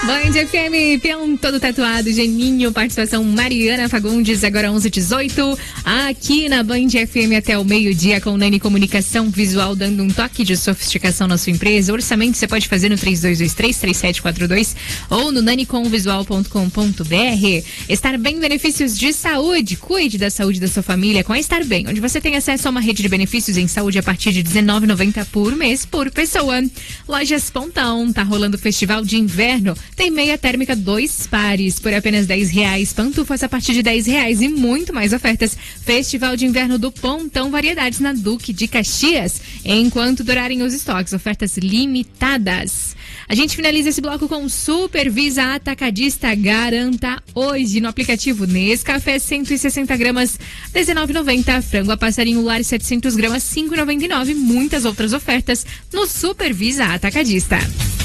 Band FM, peão todo tatuado, Geninho, participação Mariana Fagundes, agora 11h18, aqui na Band FM até o meio-dia com Nani Comunicação Visual, dando um toque de sofisticação na sua empresa. Orçamento você pode fazer no 3223-3742 ou no nanicomvisual.com.br. Estar Bem, benefícios de saúde. Cuide da saúde da sua família com a Estar Bem, onde você tem acesso a uma rede de benefícios em saúde a partir de R$19,90 por mês por pessoa. Lojas Pontão, tá rolando o festival de inverno. Tem meia térmica 2 pares por apenas R$10. Pantufas a partir de R$10 e muito mais ofertas. Festival de Inverno do Pontão, variedades na Duque de Caxias. Enquanto durarem os estoques, ofertas limitadas. A gente finaliza esse bloco com Supervisa Atacadista. Garanta hoje no aplicativo Nescafé 160 gramas R$19,90. Frango a passarinho lar 700 gramas R$5,99. Muitas outras ofertas no Supervisa Atacadista.